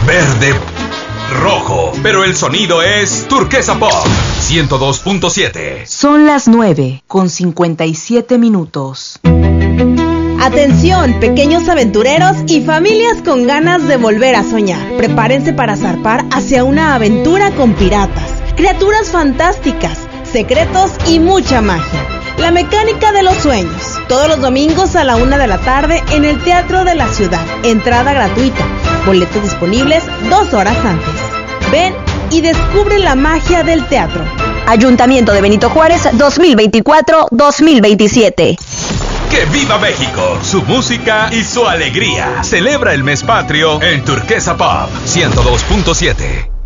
verde, rojo, pero el sonido es Turquesa Pop 102.7. Son las 9:57. Atención, pequeños aventureros y familias con ganas de volver a soñar. Prepárense para zarpar hacia una aventura con piratas, criaturas fantásticas, secretos y mucha magia. La mecánica de los sueños. Todos los domingos a la 1 de la tarde en el Teatro de la Ciudad. Entrada gratuita. Boletos disponibles 2 horas antes. Ven y descubre la magia del teatro. Ayuntamiento de Benito Juárez 2024-2027. ¡Que viva México! Su música y su alegría. Celebra el mes patrio en Turquesa Pop 102.7.